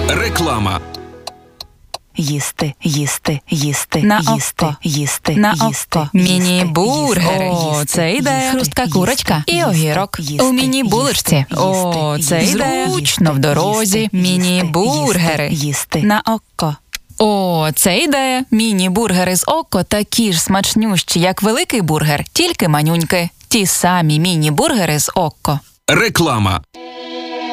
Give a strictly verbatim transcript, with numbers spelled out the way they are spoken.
Реклама. Їсти, їсти, їсти, На їсти, око. їсти, На їсти, око. їсти, Міні-бургер. їсти, О, їсти, це ідея. їсти, Хрустка їсти, курочка і їсти, огірок. їсти, У міні-булочці. їсти, О, їсти, це їсти, ідея. їсти, Зручно в дорозі. їсти, Міні-бургери. їсти, їсти. На око. О, це ідея. Міні-бургери з око такі ж смачнющі, як великий бургер, тільки манюньки. Ті самі міні-бургери з око. Реклама.